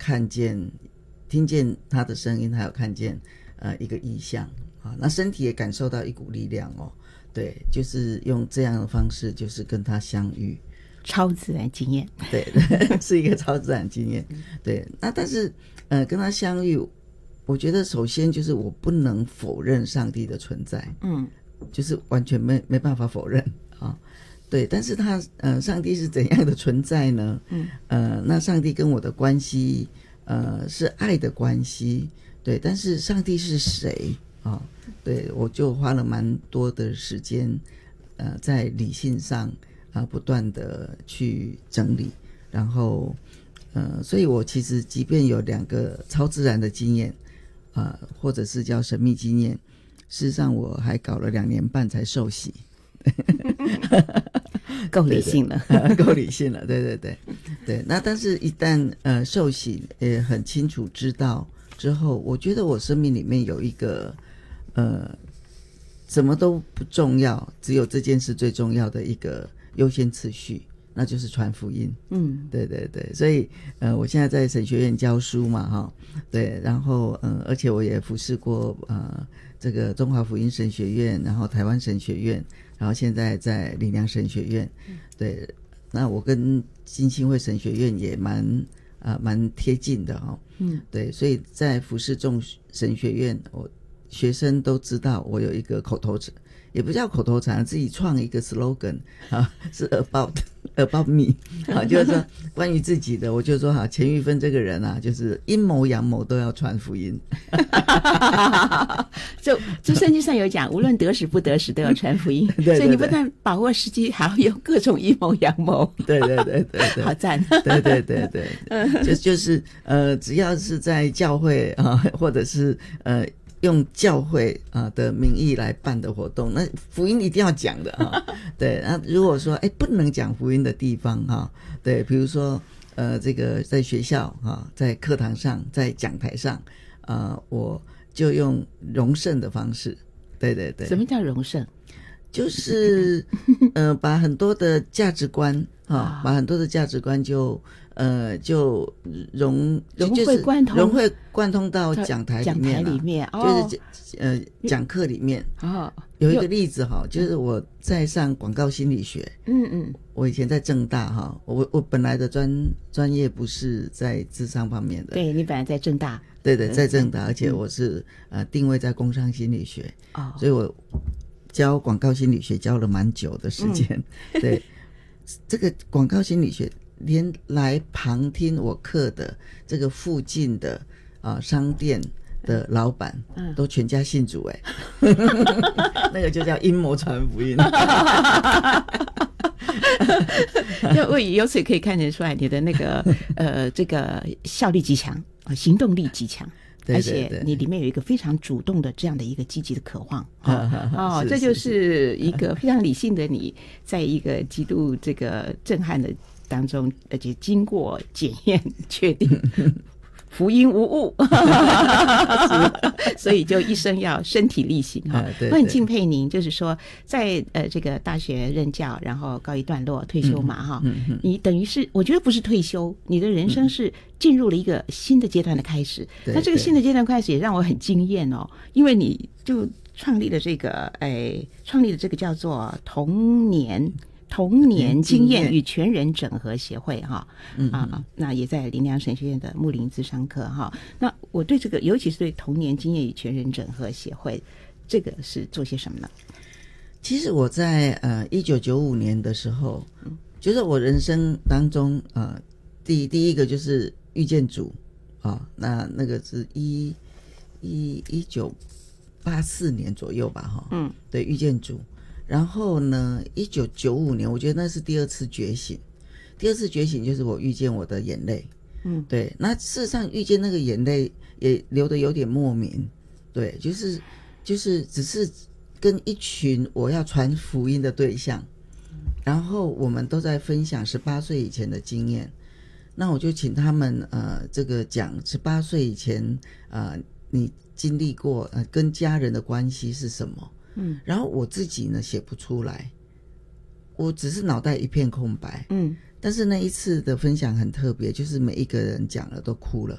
看见听见他的声音，还有看见一个意象啊，那身体也感受到一股力量哦，对，就是用这样的方式就是跟他相遇， 超自然经验， 对，是一个超自然经验，对，那但是跟他相遇，我觉得首先就是我不能否认上帝的存在，就是完全没办法否认啊。对，但是他上帝是怎样的存在呢？那上帝跟我的关系是爱的关系，对，但是上帝是谁啊？对，我就花了蛮多的时间在理性上不断的去整理，然后所以我其实即便有2个超自然的经验或者是叫神秘经验，事实上我还搞了2年半才受洗。 够理性了， 够理性了，对对对对。那但是一旦受洗，也很清楚知道之后，我觉得我生命里面有一个什么都不重要，只有这件事最重要的一个优先次序，那就是传福音。对对对，所以我现在在神学院教书嘛，哈，对，然后而且我也服侍过这个中华福音神学院，然后台湾神学院，然后现在在灵粮神学院，对，那我跟浸信会神学院也蛮贴近的哈，对，所以在服侍众神学院，我学生都知道我有一个口头禅，也不叫口头禅，自己创一个 slogan 是 about me 就是说关于自己的，我就说钱玉芬这个人就是阴谋阳谋都要传福音。 就圣经上有讲，无论得时不得时都要传福音。对对对，所以你不但把握时机，还要有各种阴谋阳谋。 对对对对对， 好赞。 对对对对，就是只要是在教会或者是用教会的名义来办的活动，那福音一定要讲的对，那如果说不能讲福音的地方对，比如说这个在学校在课堂上，在讲台上我就用荣盛的方式。对对对。 什么叫荣盛？ 就是把很多的价值观把很多的价值观就融会贯通到讲台里面就是讲课里面有一个例子就是我在上广告心理学，我以前在政大我本来的专业不是在諮商方面的， 对，你本来在政大， 对对，在政大，而且我是定位在工商心理学，所以我教广告心理学教了蛮久的时间，对，这个广告心理学连来旁听我课的这个附近的商店的老板都全家信主那个就叫阴谋传福音。 我由此可以看得出来你的那个这个效率极强，行动力极强，而且你里面有一个非常主动的这样的一个积极的渴望这就是一个非常理性的你，在一个极度这个震撼的当中，而且经过检验确定福音无误所以就一生要身体力行我很敬佩您，就是说在这个大学任教，然后告一段落退休嘛你等于是我觉得不是退休，你的人生是进入了一个新的阶段的开始。那这个新的阶段开始也让我很惊艳因为你就创立了这个叫做童年经验与全人整合协会那也在灵粮神学院的牧灵咨商科那我对这个尤其是对童年经验与全人整合协会这个是做些什么呢？ 其实我在1995年的时候就是我人生当中第一个就是遇见主那个是1984年左右吧对，遇见主。然后呢1995年我觉得那是第二次觉醒就是我遇见我的眼泪对，那事实上遇见那个眼泪也流得有点莫名，对，就是只是跟一群我要传福音的对象，然后我们都在分享18岁以前的经验，那我就请他们这个讲18岁以前你经历过跟家人的关系是什么然后我自己呢写不出来，我只是脑袋一片空白但是那一次的分享很特别，就是每一个人讲了都哭了